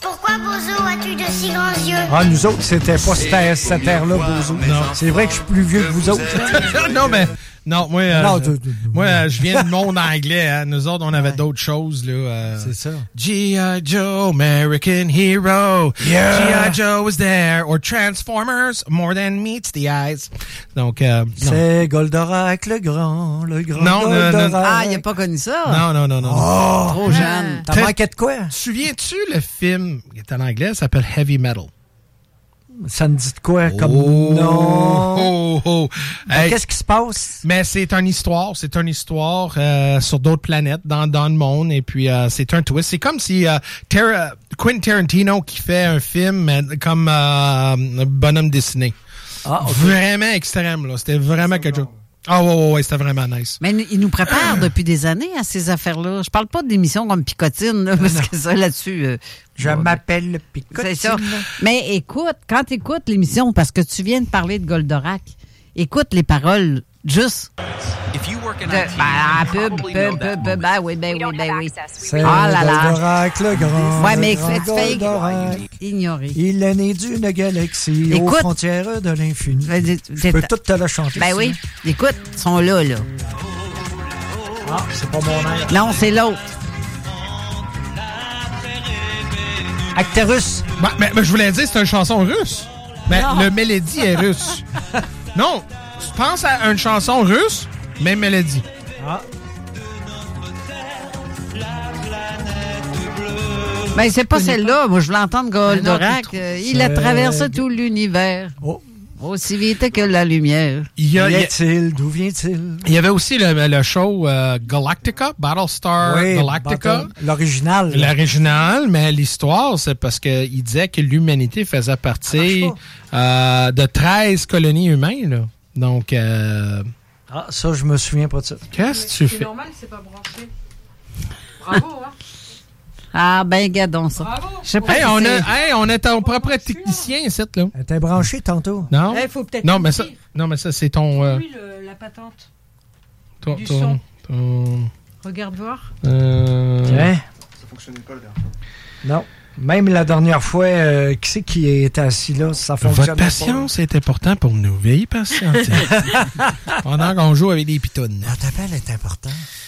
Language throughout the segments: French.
Pourquoi, Bozo, as-tu de si grands yeux? Ah, nous autres, c'était pas cette ère-là, Bozo. Non. C'est vrai que je suis plus vieux que vous autres. Non, mais... Non, moi, je viens du monde anglais. Hein. Nous autres, on avait d'autres choses. Là, c'est ça. G.I. Joe, American Hero. Yeah. G.I. Joe was there. Or Transformers, more than meets the eyes. Donc, c'est Goldorak, le grand Goldorak. Non. Ah, il n'a pas connu ça? Non. Oh, trop jeune. T'as manqué de quoi? Souviens-tu le film qui est en anglais, s'appelle Heavy Metal? Ça me dit de quoi? Comme non. Hey, qu'est-ce qui se passe? Mais c'est une histoire. C'est une histoire sur d'autres planètes, dans le monde. Et puis, c'est un twist. C'est comme si Quentin Tarantino qui fait un film comme bonhomme dessiné. Ah, okay. Vraiment extrême, là. C'était vraiment quelque chose. Ah ouais, c'était vraiment nice. Mais il nous prépare depuis des années à ces affaires-là. Je parle pas d'émissions comme Picotine, là, parce que ça, là-dessus... je m'appelle Picotine. C'est ça. Mais écoute, quand tu écoutes l'émission, parce que tu viens de parler de Goldorak, écoute les paroles juste... oui. C'est Goldorak, le grand. Ouais, mais fake. Ignoré. Il est né d'une galaxie aux frontières de l'infini. Je peux tout te le chanter. Ben oui. Écoute, ils sont là. Ah, c'est pas mon air. Non, c'est l'autre. Actarus. Mais je voulais dire, c'est une chanson russe. Mais le mélodie est russe. Non, tu penses à une chanson russe, même mélodie. Ah. Ben, c'est pas celle-là. Moi, je voulais entendre Goldorak. Il a traversé tout l'univers. Oh. Aussi vite que la lumière. D'où vient-il? Il y avait aussi le show Galactica, Battlestar Galactica. L'original. L'original, mais l'histoire, c'est parce qu'il disait que l'humanité faisait partie de 13 colonies humaines. Là. Donc... Ah, ça, je me souviens pas de ça. Qu'est-ce que tu fais? C'est normal, c'est pas branché. Bravo, hein? Ah, ben, gadons ça. Bravo. Je sais pas on a ton propre technicien ici, là. T'es branché tantôt? Non? Faut peut-être non, mais ça, c'est ton... Oui, la patente. Du son. Regarde voir. Ça fonctionnait pas, le dernier. Non. Même la dernière fois, qui c'est qui était assis là? Ça fonctionne. Votre patience est importante pour nous. Veuillez patienter. Pendant qu'on joue avec des pitounes. Notre appel est important.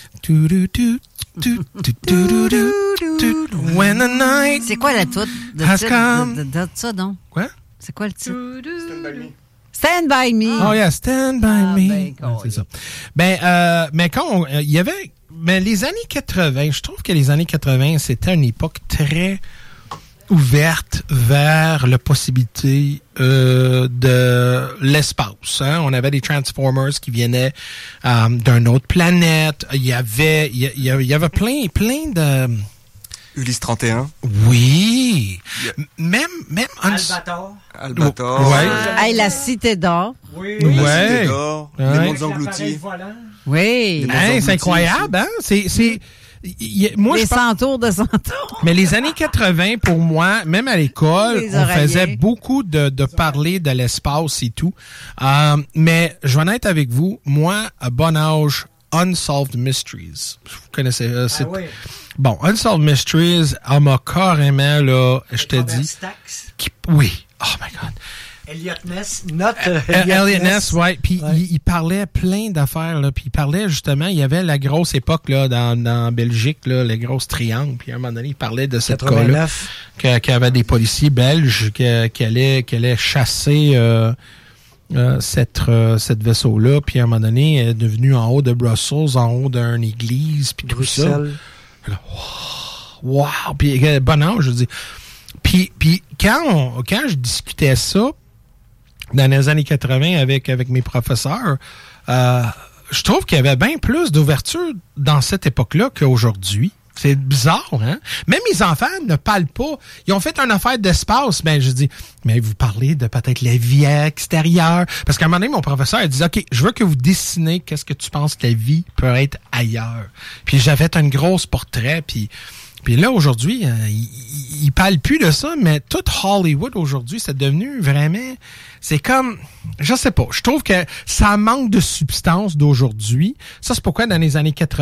When the night. C'est quoi la toute de ça, donc? Quoi? C'est quoi le titre? Stand by me. Stand by me. Oh yeah, Stand by me. C'est ça. Mais quand il y avait... Mais les années 80, je trouve que les années 80, c'était une époque très ouverte vers la possibilité de l'espace. Hein? On avait des Transformers qui venaient d'une autre planète. Il y avait plein de... Ulysse 31. Oui. Même Albator. Ouais. Hey, la Cité d'or. Oui. La Cité d'or. Les mondes engloutis. Oui. Hey, c'est incroyable, hein? Moi, les centaures de centaures. Mais les années 80, pour moi, même à l'école, on faisait beaucoup de parler de l'espace et tout. Mais je vais être avec vous, moi, à bon âge, Unsolved Mysteries. Vous connaissez oui. Bon, Unsolved Mysteries, elle m'a carrément, là, je te dis... Oui. Oh my God. Elliot Ness, Elliot Ness, ouais. Puis il parlait plein d'affaires, là. Puis il parlait justement, il y avait la grosse époque, là, dans Belgique, là, les grosses triangles. Puis à un moment donné, il parlait de cette cas-là. Qu'il y avait des policiers belges qui allaient chasser cette vaisseau-là. Puis à un moment donné, elle est devenue en haut de Brussels, en haut d'une église, puis tout ça. Là, wow! Puis bon âge, je dis. Puis quand je discutais ça, dans les années 80 avec mes professeurs, je trouve qu'il y avait bien plus d'ouverture dans cette époque-là qu'aujourd'hui. C'est bizarre, hein? Même mes enfants ne parlent pas. Ils ont fait une affaire d'espace. Ben, je dis, mais vous parlez de peut-être la vie extérieure. Parce qu'à un moment donné, mon professeur, il disait, OK, je veux que vous dessinez qu'est-ce que tu penses que la vie peut être ailleurs. Puis j'avais fait un gros portrait, puis là, aujourd'hui, il parle plus de ça, mais tout Hollywood, aujourd'hui, c'est devenu vraiment... C'est comme... Je sais pas. Je trouve que ça manque de substance d'aujourd'hui. Ça, c'est pourquoi, dans les années 80,